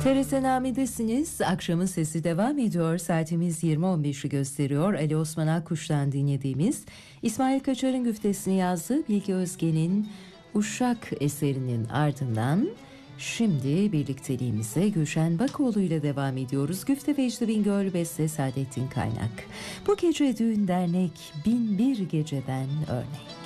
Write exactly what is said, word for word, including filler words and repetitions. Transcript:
T R T Nami'desiniz. Akşamın sesi devam ediyor. Saatimiz yirmi on beşi gösteriyor. Ali Osman Akkuş'tan dinlediğimiz İsmail Kaçar'ın güftesini yazdığı Bilge Özgen'in Uşak eserinin ardından şimdi birlikteliğimize Gülşen Bakoğlu ile devam ediyoruz. Güfte Vecdi Bingöl, beste Saadettin Kaynak. Bu gece düğün dernek bin bir geceden örnek.